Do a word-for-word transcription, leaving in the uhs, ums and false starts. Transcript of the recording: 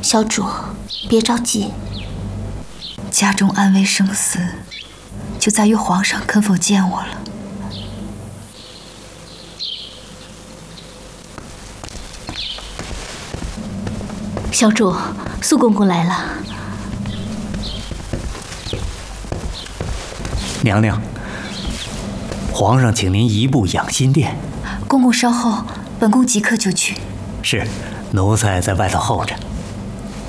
小主，别着急。 家中安危生死，就在于皇上肯否见我了。 小主，苏公公来了。 娘娘，皇上请您移步养心殿。 公公稍后，本宫即刻就去。 是，奴才在外头候着。